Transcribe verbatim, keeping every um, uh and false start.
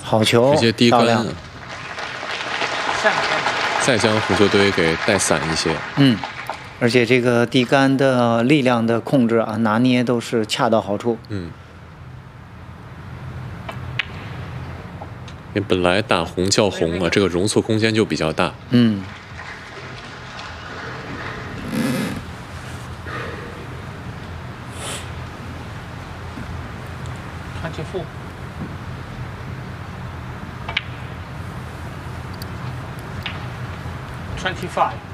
好球， 直接低杆， 下再将红球堆给带散一些。 嗯，而且这个低杆的力量的控制啊，拿捏都是恰到好处。 嗯，因为本来打红叫红啊，这个容错空间就比较大。 嗯。 twenty-four. twenty-five.